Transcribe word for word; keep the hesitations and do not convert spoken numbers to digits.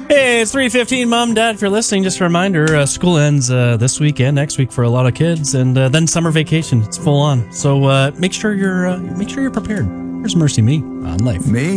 Hey, it's three fifteen, Mom, Dad, if you're listening, just a reminder, uh, school ends uh, this week and next week for a lot of kids, and uh, then summer vacation. It's full on. So uh, make sure you're uh, make sure you're prepared. Here's Mercy Me on Life. Me?